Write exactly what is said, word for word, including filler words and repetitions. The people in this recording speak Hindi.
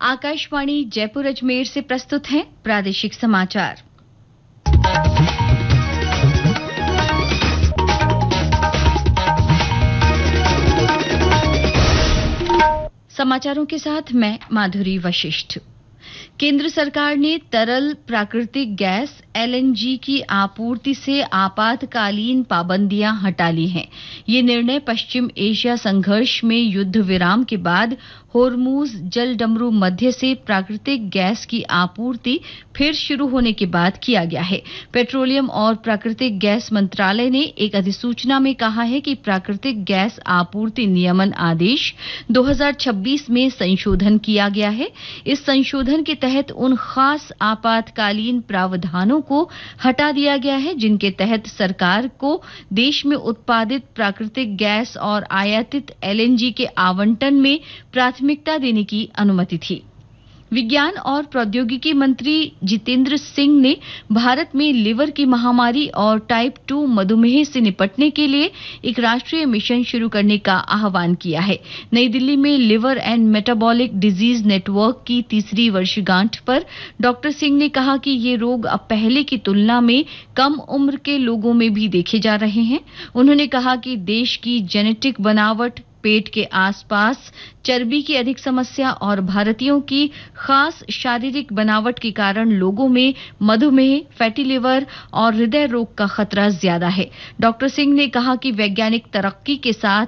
आकाशवाणी जयपुर अजमेर से प्रस्तुत हैं प्रादेशिक समाचार। समाचारों के साथ मैं माधुरी वशिष्ठ। केंद्र सरकार ने तरल प्राकृतिक गैस एलएनजी की आपूर्ति से आपातकालीन पाबंदियां हटा ली हैं। ये निर्णय पश्चिम एशिया संघर्ष में युद्ध विराम के बाद होर्मुज जलडमरू मध्य से प्राकृतिक गैस की आपूर्ति फिर शुरू होने के बाद किया गया है। पेट्रोलियम और प्राकृतिक गैस मंत्रालय ने एक अधिसूचना में कहा है कि प्राकृतिक गैस आपूर्ति नियमन आदेश दो हज़ार छब्बीस में संशोधन किया गया है। इस संशोधन के तहत उन खास आपातकालीन प्रावधानों को हटा दिया गया है जिनके तहत सरकार को देश में उत्पादित प्राकृतिक गैस और आयातित एलएनजी के आवंटन में प्राथमिकता देने की अनुमति थी। विज्ञान और प्रौद्योगिकी मंत्री जितेंद्र सिंह ने भारत में लिवर की महामारी और टाइप टू मधुमेह से निपटने के लिए एक राष्ट्रीय मिशन शुरू करने का आह्वान किया है। नई दिल्ली में liver and metabolic disease network की तीसरी वर्षगांठ पर डॉक्टर सिंह ने कहा कि ये रोग अब पहले की तुलना में कम उम्र के लोगों में भी देखे जा रहे हैं। उन्होंने कहा कि देश की जेनेटिक बनावट, पेट के आसपास चर्बी की अधिक समस्या और भारतीयों की खास शारीरिक बनावट के कारण लोगों में मधुमेह, फैटी लिवर और हृदय रोग का खतरा ज्यादा है। डॉक्टर सिंह ने कहा कि वैज्ञानिक तरक्की के साथ